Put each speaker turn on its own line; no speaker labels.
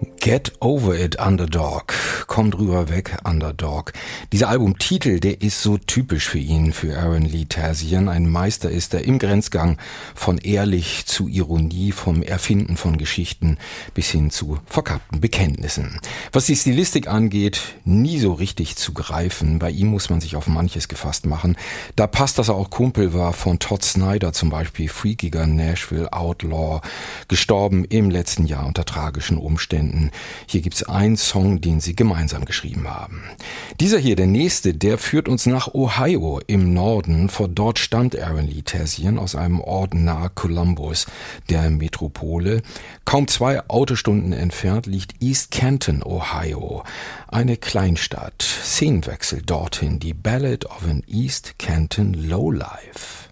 Get Over It, Underdog. Komm drüber weg, Underdog. Dieser Albumtitel, der ist so typisch für ihn, für Aaron Lee Tasian. Ein Meister ist er im Grenzgang von ehrlich zu Ironie, vom Erfinden von Geschichten bis hin zu verkappten Bekenntnissen. Was die Stilistik angeht, nie so richtig zu greifen. Bei ihm muss man sich auf manches gefasst machen. Da passt, dass er auch Kumpel war von Todd Snyder, zum Beispiel freakiger Nashville Outlaw, gestorben im letzten Jahr unter tragischen Umständen. Hier gibt's einen Song, den sie gemeinsam geschrieben haben. Dieser hier, der nächste, der führt uns nach Ohio im Norden. Von dort stammt Aaron Lee Tasian aus einem Ort nahe Columbus, der Metropole. Kaum 2 Autostunden entfernt liegt East Canton, Ohio. Eine Kleinstadt. Szenenwechsel dorthin. Die Ballad of an East Canton Lowlife.